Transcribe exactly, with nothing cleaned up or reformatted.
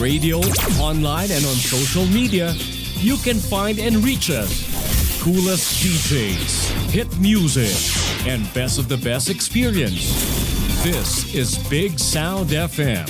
radio, online, and on social media, you can find and reach us. Coolest D Js, hit music, and best of the best experience. This is Big Sound F M.